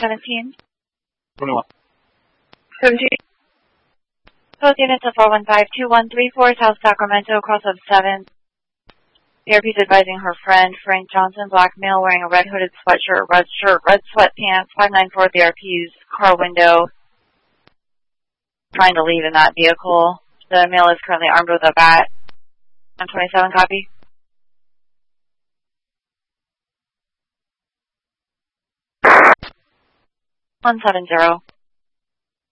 17. 21. 17. Both units of 415-2134 South Sacramento, cross of 7. DRP is advising her friend, Frank Johnson, black male, wearing a red hooded sweatshirt, red shirt, red sweatpants, 594 DRP's car window, trying to leave in that vehicle. The male is currently armed with a bat. 127, copy. 170.